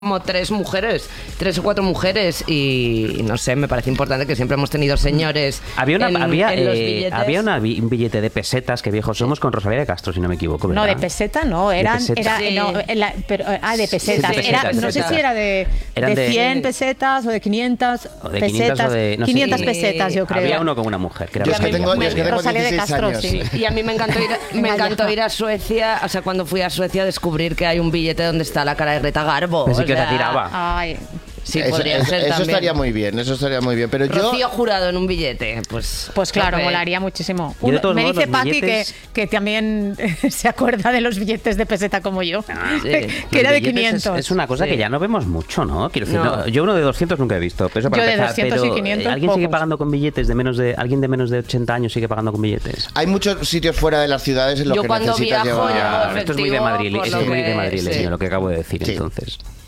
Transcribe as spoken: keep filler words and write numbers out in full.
como tres mujeres, tres o cuatro mujeres y, y no sé, me parece importante que siempre hemos tenido señores había una, en, había, en los eh, billetes. había una, un billete de pesetas, que viejos somos, con Rosalía de Castro, si no me equivoco, ¿verdad? No, de peseta no, eran, peseta. era, Sí. no, la, pero, ah, de pesetas. Sí, sí, Era, pesetas, no sé pesetas. si era de, Eran de de- cien pesetas o de quinientas O de pesetas. quinientas o de... No sé. quinientas Sí. pesetas, yo creo. Había uno con una mujer, que era Yo es que Rosalía. tengo, yo es que tengo Rosalía de dieciséis Castro, años. sí. Y a mí me encantó ir, me Venga, encantó ya. ir a Suecia, o sea, cuando fui a Suecia descubrir que hay un billete donde está la cara de Greta Garbo. Pensé o que sea, te tiraba. Ay, Sí, eso, podría eso- ser eso también. estaría muy bien, eso estaría muy bien. Pero Rocío yo, Jurado en un billete, pues... pues claro, tope. molaría muchísimo. Yo de Uno- todos me modos, dice los Paqui billetes- que, que también se acuerda de los billetes de peseta como yo, Ah, sí. que Los era de billetes quinientos. Es, es una cosa Sí. que ya no vemos mucho, ¿no? Quiero decir, No. no, yo uno de doscientos nunca he visto. Pero eso para Yo de empezar, doscientos y pero, quinientos, eh, ¿alguien sigue pocos. pagando con billetes de menos de... ¿Alguien de menos de ochenta años sigue pagando con billetes? hay muchos sitios fuera de las ciudades en los Yo que cuando necesitas viajo, llevar... llevo Ah, esto es muy de efectivo, Madrid, por esto lo es muy de que- Madrid, sí. lo que acabo de decir, Sí. entonces.